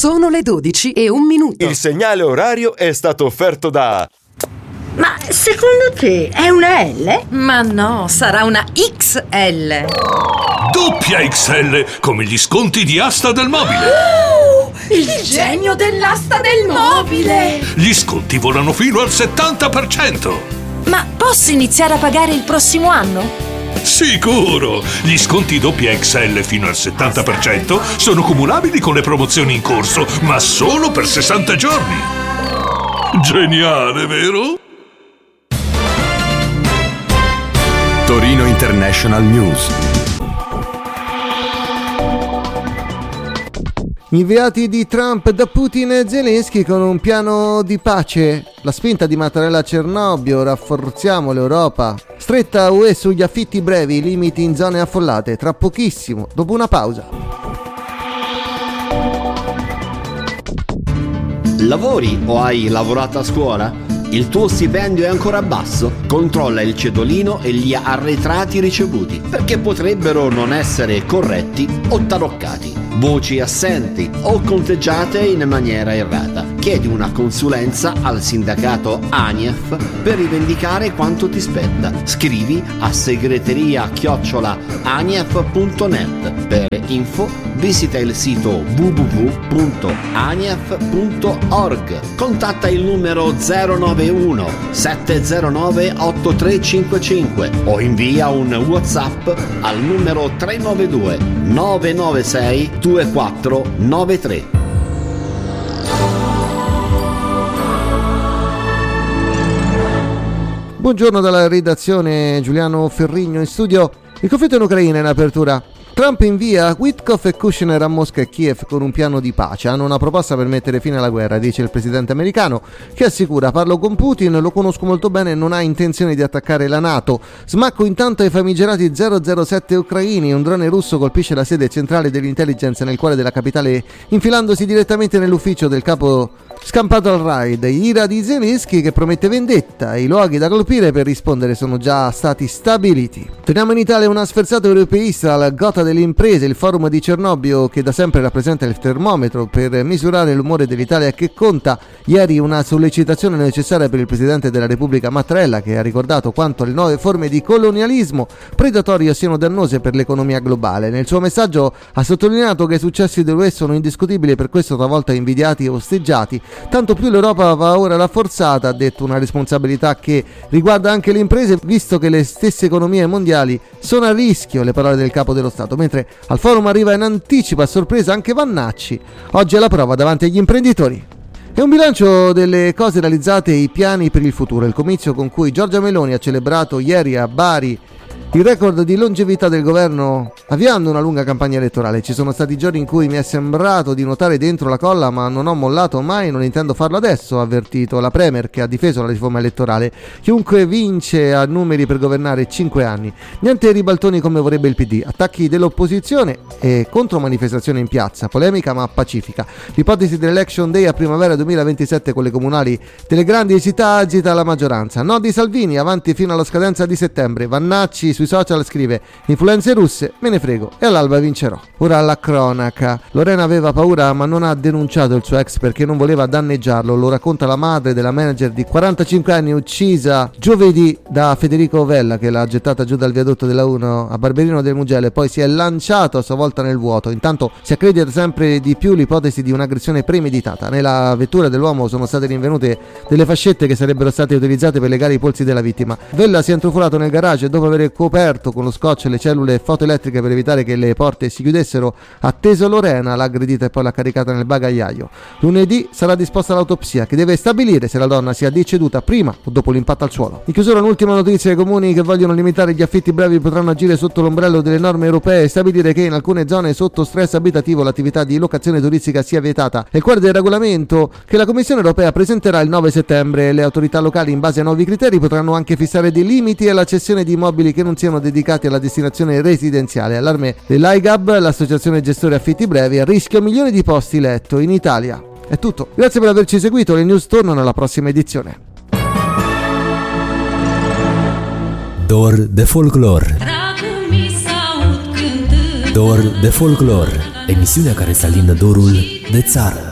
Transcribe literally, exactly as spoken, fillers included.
Sono le dodici e un minuto. Il segnale orario è stato offerto da... Ma secondo te è una L? Ma no, sarà una X L. Doppia X L, come gli sconti di Asta del Mobile. Oh, il, il genio dell'asta del mobile. Gli sconti volano fino al settanta per cento. Ma posso iniziare a pagare il prossimo anno? Sicuro! Gli sconti doppia X L fino al settanta per cento sono cumulabili con le promozioni in corso, ma solo per sessanta giorni. Geniale, vero? Torino International News. Inviati di Trump da Putin e Zelensky con un piano di pace. La spinta di Mattarella a Cernobbio, rafforziamo l'Europa. Stretta U E sugli affitti brevi, limiti in zone affollate. Tra pochissimo, dopo una pausa. Lavori o hai lavorato a scuola? Il tuo stipendio è ancora basso? Controlla il cedolino e gli arretrati ricevuti, perché potrebbero non essere corretti o taroccati, voci assenti o conteggiate in maniera errata. Chiedi una consulenza al sindacato ANIEF per rivendicare quanto ti spetta. Scrivi a segreteria chiocciola anief punto net. Per info visita il sito w w w punto anief punto org. Contatta il numero zero nove uno sette zero nove otto tre cinque cinque o invia un WhatsApp al numero tre nove due nove nove sei due quattro nove tre. Buongiorno dalla redazione, Giuliano Ferrigno in studio. Il conflitto in Ucraina è in apertura. Trump invia Witkoff e Kushner a Mosca e Kiev con un piano di pace. Hanno una proposta per mettere fine alla guerra, dice il presidente americano, che assicura: parlo con Putin, lo conosco molto bene e non ha intenzione di attaccare la NATO. Smacco intanto ai famigerati zero zero sette ucraini. Un drone russo colpisce la sede centrale dell'intelligence nel cuore della capitale, infilandosi direttamente nell'ufficio del capo scampato al raid. Ira di Zelensky che promette vendetta. I luoghi da colpire per rispondere sono già stati stabiliti. Torniamo in Italia. Una sferzata europeista al Gotha delle imprese, il forum di Cernobbio che da sempre rappresenta il termometro per misurare l'umore dell'Italia che conta. Ieri una sollecitazione necessaria per il presidente della Repubblica Mattarella, che ha ricordato quanto le nuove forme di colonialismo predatorio siano dannose per l'economia globale. Nel suo messaggio ha sottolineato che i successi dell'U E sono indiscutibili, per questo talvolta invidiati e osteggiati. Tanto più l'Europa va ora rafforzata, ha detto, una responsabilità che riguarda anche le imprese, visto che le stesse economie mondiali sono a rischio, le parole del capo dello Stato. Mentre al forum arriva in anticipo a sorpresa anche Vannacci, oggi alla prova davanti agli imprenditori. È un bilancio delle cose realizzate e i piani per il futuro. Il comizio con cui Giorgia Meloni ha celebrato ieri a Bari il record di longevità del governo avviando una lunga campagna elettorale. Ci sono stati giorni in cui mi è sembrato di nuotare dentro la colla, ma non ho mollato mai e non intendo farlo adesso, ha avvertito la Premier, che ha difeso la riforma elettorale. Chiunque vince ha numeri per governare cinque anni. Niente ribaltoni come vorrebbe il P D, attacchi dell'opposizione e contromanifestazione in piazza, polemica ma pacifica. L'ipotesi dell'election day a primavera duemilaventisette con le comunali delle grandi città agita la maggioranza. No di Salvini, avanti fino alla scadenza di settembre. Vannacci sui social scrive: influenze russe, me ne frego, e all'alba vincerò. Ora alla cronaca. Lorena aveva paura ma non ha denunciato il suo ex perché non voleva danneggiarlo. Lo racconta la madre della manager di quarantacinque anni uccisa giovedì da Federico Vella, che l'ha gettata giù dal viadotto della uno a Barberino del Mugello e poi si è lanciato a sua volta nel vuoto. Intanto si accredita sempre di più l'ipotesi di un'aggressione premeditata. Nella vettura dell'uomo sono state rinvenute delle fascette che sarebbero state utilizzate per legare i polsi della vittima. Vella si è intrufolato nel garage e dopo aver coperto con lo scotch le cellule fotoelettriche per evitare che le porte si chiudessero, ha atteso Lorena, l'ha aggredita e poi l'ha caricata nel bagagliaio. Lunedì sarà disposta l'autopsia che deve stabilire se la donna sia deceduta prima o dopo l'impatto al suolo. In chiusura un'ultima notizia: i comuni che vogliono limitare gli affitti brevi potranno agire sotto l'ombrello delle norme europee e stabilire che in alcune zone sotto stress abitativo l'attività di locazione turistica sia vietata. Nel cuore del regolamento che la Commissione europea presenterà il nove settembre, le autorità locali in base a nuovi criteri potranno anche fissare dei limiti alla cessione di immobili che non siano dedicati alla destinazione residenziale. Allarme dell'I G A B, l'associazione gestore affitti brevi, a rischio milioni di posti letto in Italia. È tutto, grazie per averci seguito, le news tornano alla prossima edizione. Dor de Folklore. Dor de Folklore, emisiunea care să alină dorul de țară.